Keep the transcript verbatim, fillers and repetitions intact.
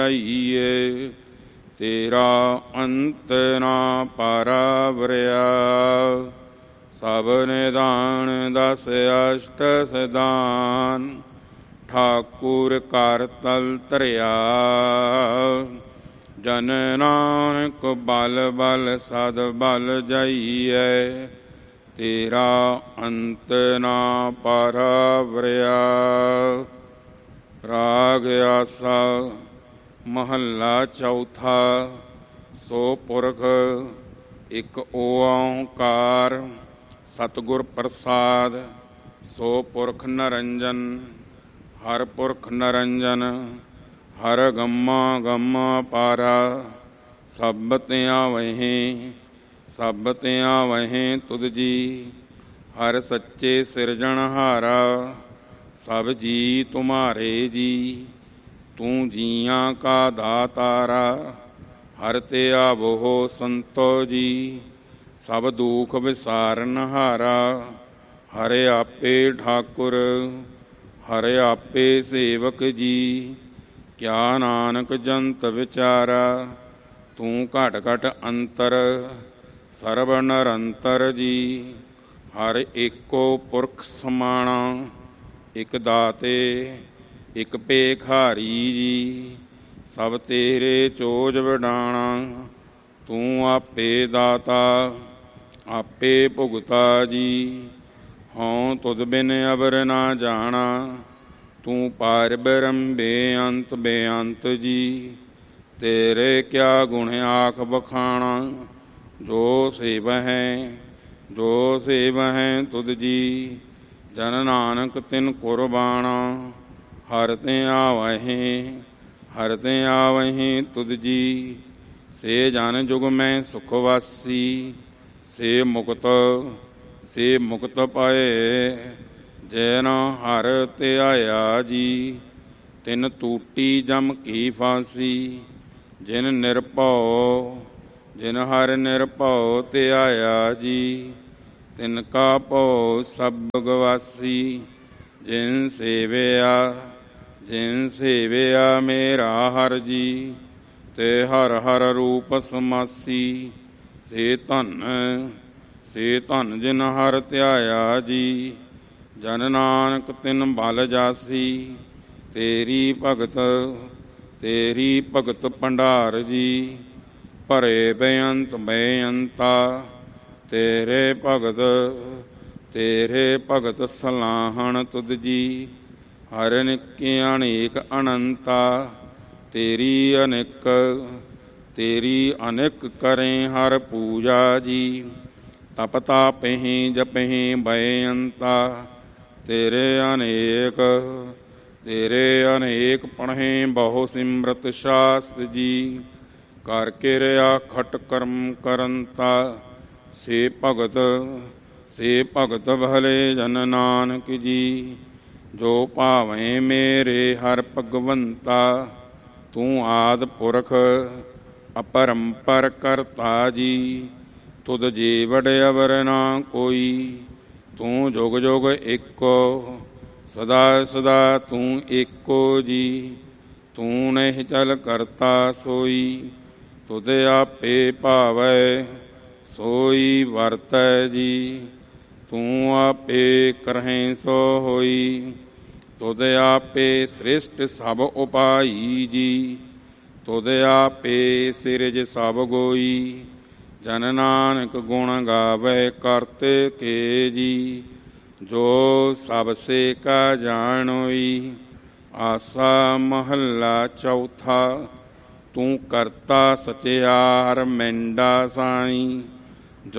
ਜਾਈਏ, ਤੇਰਾ ਅੰਤ ਨਾ ਪਾਰਾ ਵਰਿਆ। ਸਭ ਨਿਦਾਨ ਦਸ ਅਸ਼ਟ ਸਿਧਾਨ, ਠਾਕੁਰ ਕਰ ਤਲ ਧਰਿਆ। ਜਨ ਨਾਨਕ ਬਲ ਬਲ ਸਦ ਬਲ ਜਾਈਐ, ਤੇਰਾ ਅੰਤ ਨਾ ਪਾਰਾ ਵਰਿਆ। ਰਾਗ ਆਸਾ ਮਹੱਲਾ ਚੌਥਾ। ਸੋ ਪੁਰਖ ਇੱਕ ਓਂਕਾਰ, ਸਤਿਗੁਰ ਪ੍ਰਸਾਦ। ਸੋ ਪੁਰਖ ਨਿਰੰਜਨ, ਹਰ ਪੁਰਖ ਨਿਰੰਜਨ। ਹਰ ਗੰਮਾ ਗੰਮਾ ਪਾਰਾ, ਸਭ ਤਿਆਂ ਵਹੀਂ ਸਭ ਤਿਆਂ ਵਹੀਂ ਤੁਧ ਜੀ। ਹਰ ਸੱਚੇ ਸਿਰਜਣਹਾਰਾ, ਸਭ ਜੀ ਤੁਮਾਰੇ ਜੀ। ਤੂੰ ਜੀਆਂ ਕਾ ਦਾਤਾਰਾ, ਹਰ ਤੇ ਆਵੋ ਸੰਤੋ ਜੀ। ਸਭ ਦੁਖ ਵਿਸਾਰਨਹਾਰਾ, ਹਰਿ ਆਪੇ ਠਾਕੁਰ ਹਰਿ ਆਪੇ ਸੇਵਕ ਜੀ। ਕਿਆ ਨਾਨਕ ਜੰਤ ਵਿਚਾਰਾ, ਤੂੰ ਘਟ ਘਟ ਅੰਤਰ ਸਰਬ ਨਿਰੰਤਰ ਜੀ। ਹਰ ਏਕੋ ਪੁਰਖ ਸਮਾਣਾ, ਇਕ ਦਾਤੇ ਇਕ ਭੇਖਾਰੀ ਜੀ। ਸਭ ਤੇਰੇ ਚੋਜ ਵਡਾਣਾ, ਤੂੰ ਆਪੇ ਦਾਤਾ ਆਪੇ ਭੁਗਤਾ ਜੀ। ਹਉ ਤੁਧ ਬਿਨ ਅਵਰ ਨਾ ਜਾਣਾ, ਤੂੰ ਪਾਰ ਬ੍ਰਹਮ ਬੇਅੰਤ ਬੇਅੰਤ ਜੀ। ਤੇਰੇ ਕਿਆ ਗੁਣ ਆਖ ਬਖਾਣਾ, ਜੋ ਸੇਵਹਿ ਜੋ ਸੇਵਹਿ ਤੁਧ ਜੀ। ਜਨ ਨਾਨਕ ਤਿਨ ਕੁਰਬਾਣਾ, ਹਰ ਤੇ ਆਵਹਿ ਹਰ ਤੇ ਆਵਹਿ ਤੁਧ ਜੀ। ਸੇ ਜਨ ਜੁਗ ਮੈਂ ਸੁਖ ਵਾਸੀ, ਸੇ ਮੁਕਤ ਸੇ ਮੁਕਤ ਪਾਏ। ਜੈਨ ਹਰ ਧਿਆਇਆ ਜੀ, ਤਿਨ ਟੂਟੀ ਜਮ ਕੀ ਫਾਂਸੀ। ਜਿਨ ਨਿਰਭਉ ਜਿਨ ਹਰ ਨਿਰਭਉ ਧਿਆਇਆ ਜੀ, ਤਿਨ ਕਾ ਭਉ ਸਭ ਗਵਾਸੀ। ਜਿਨ ਸੇਵਿਆ ਜਿਨ ਸੇਵਿਆ ਮੇਰਾ ਹਰ ਜੀ, ਤੇ ਹਰ ਹਰ ਰੂਪ ਸਮਾਸੀ। ਸੇ ਧਨ ਸੇ ਧਨ ਜਿਨ ਹਰ ਧਿਆਇਆ ਜੀ, ਜਨ ਨਾਨਕ ਤਿਨ ਬਲ ਜਾਸੀ। ਤੇਰੀ ਭਗਤ ਤੇਰੀ ਭਗਤ ਭੰਡਾਰ ਜੀ, ਭਰੇ ਬੇਅੰਤ ਬੇਅੰਤਾ। ਤੇਰੇ ਭਗਤ ਤੇਰੇ ਭਗਤ ਸਲਾਹਣ ਤੁਧ ਜੀ। ਹਰ ਨਿੱਕੇ ਅਨੇਕ ਅਨੰਤਾ, ਤੇਰੀ ਅਨੇਕ ਤੇਰੀ ਅਨੇਕ ਕਰੇ ਹਰ ਪੂਜਾ ਜੀ। ਤਪ ਤਾਪਹਿ ਜਪਹਿ ਬੇਅੰਤਾ, ਤੇਰੇ ਅਨੇਕ ਤੇਰੇ ਅਨੇਕ ਪੜ੍ਹੇ ਬਹੁ ਸਿਮਰਤ ਸ਼ਾਸਤ ਜੀ। ਕਰ ਕਿਰਿਆ ਖਟ ਕਰਮ ਕਰੰਤਾ, ਸੇ ਭਗਤ ਸੇ ਭਗਤ ਭਲੇ ਜਨ ਨਾਨਕ ਜੀ। ਜੋ ਭਾਵੇਂ ਮੇਰੇ ਹਰ ਭਗਵੰਤਾ, ਤੂੰ ਆਦਿ ਪੁਰਖ ਅਪਰੰਪਰ ਕਰਤਾ ਜੀ। ਤੁਧ ਜੀ ਵਡ ਅਵਰ ਨਾ ਕੋਈ, ਤੂੰ ਜੁਗ ਜੁਗ ਏਕੋ ਸਦਾ ਸਦਾ ਤੂੰ ਏਕੋ ਜੀ। ਤੂੰ ਨਹੀਂ ਚਲ ਕਰਤਾ ਸੋਈ, ਤੁਧ ਆਪੇ ਭਾਵੈ ਸੋਈ ਵਰਤੈ ਜੀ। ਤੂੰ ਆਪੇ ਕਰਹਿ ਸੋ ਹੋਈ, ਤੁਧ ਆਪੇ ਸ੍ਰਿਸ਼ਟ ਸਭ ਉਪਾਈ ਜੀ। ਤੁਧ ਆਪੇ ਸਿਰਜ ਸਭ ਗੋਈ, ਜਨ ਨਾਨਕ ਗੁਣ ਗਾਵੈ ਕਰਤੇ ਕੇ ਜੀ। ਜੋ ਸਭ ਸੇ ਕਾ ਜਾਣੋਈ। ਆਸਾ ਮਹੱਲਾ ਚੌਥਾ। ਤੂੰ ਕਰਤਾ ਸਚਿਆਰ ਮੈਂਡਾ ਸਾਈ,